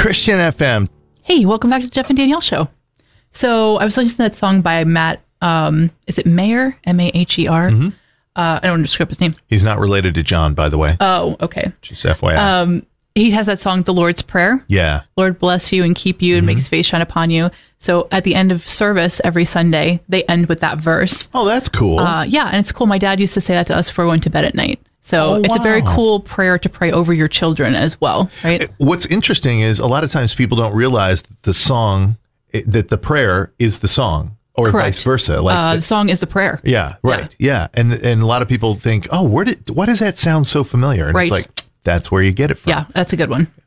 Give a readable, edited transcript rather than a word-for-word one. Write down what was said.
Christian FM. Hey, welcome back to the Jeff and Danielle Show. So I was listening to that song by Matt, is it Maher? M-A-H-E-R? Mm-hmm. I don't want to describe his name. He's not related to John, by the way. Oh, okay. Just FYI. He has that song, The Lord's Prayer. Yeah. Lord bless you and keep you and make his face shine upon you. So at the end of service every Sunday, they end with that verse. Oh, that's cool. Yeah, and it's cool. My dad used to say that to us before going to bed at night. So it's a very cool prayer to pray over your children as well, right? What's interesting is a lot of times people don't realize that the song, that the prayer is the song, or Correct. vice versa. Like the song is the prayer. Yeah, right. Yeah. And a lot of people think, oh, why does that sound so familiar? And Right. it's like, that's where you get it from. Yeah, that's a good one.